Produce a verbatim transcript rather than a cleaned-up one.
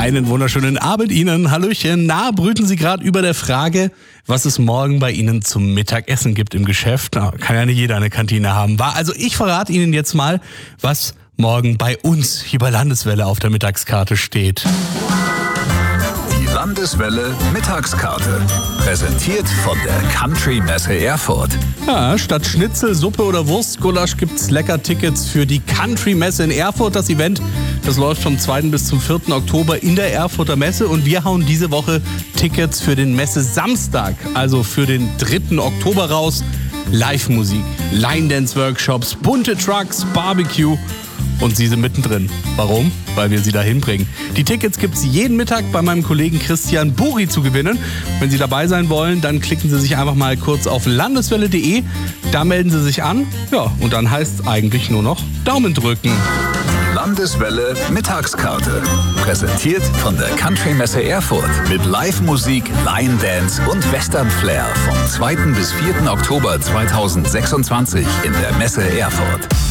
Einen wunderschönen Abend Ihnen. Hallöchen. Na, brüten Sie gerade über der Frage, was es morgen bei Ihnen zum Mittagessen gibt im Geschäft? Na, kann ja nicht jeder eine Kantine haben. War also ich verrate Ihnen jetzt mal, was morgen bei uns hier bei Landeswelle auf der Mittagskarte steht. Die Landeswelle Mittagskarte. Präsentiert von der Country Messe Erfurt. Ja, statt Schnitzel, Suppe oder Wurstgulasch gibt's lecker Tickets für die Country Messe in Erfurt. Das Event, das läuft vom zweiten bis zum vierten Oktober in der Erfurter Messe. Und wir hauen diese Woche Tickets für den Messe Samstag, also für den dritten Oktober raus. Live-Musik, Line-Dance-Workshops, bunte Trucks, Barbecue. Und Sie sind mittendrin. Warum? Weil wir Sie dahin bringen. Die Tickets gibt es jeden Mittag bei meinem Kollegen Christian Buri zu gewinnen. Wenn Sie dabei sein wollen, dann klicken Sie sich einfach mal kurz auf landeswelle punkt de. Da melden Sie sich an. Ja, und dann heißt es eigentlich nur noch Daumen drücken. Landeswelle Mittagskarte. Präsentiert von der Country Messe Erfurt. Mit Live-Musik, Line-Dance und Western-Flair vom zweiten bis vierten Oktober zweitausendsechsundzwanzig in der Messe Erfurt.